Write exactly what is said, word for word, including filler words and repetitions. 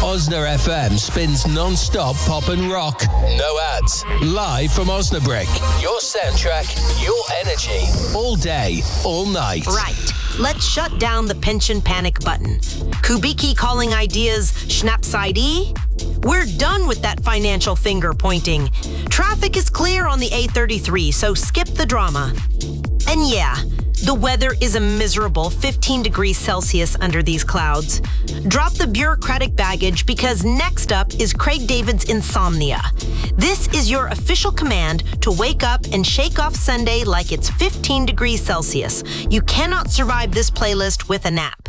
Osna F M spins non-stop pop and rock. No ads. Live from Osnabrück. Your soundtrack, your energy. All day, all night. Right. Let's shut down the pension panic button. Kubicki calling ideas Schnapsidee? We're done with that financial finger pointing. Traffic is clear on the A thirty-three, so skip the drama. And yeah, the weather is a miserable fifteen degrees Celsius under these clouds. Drop the bureaucratic baggage because next up is Craig David's Insomnia. This is your official command to wake up and shake off Sunday like it's fifteen degrees Celsius. You cannot survive this playlist with a nap.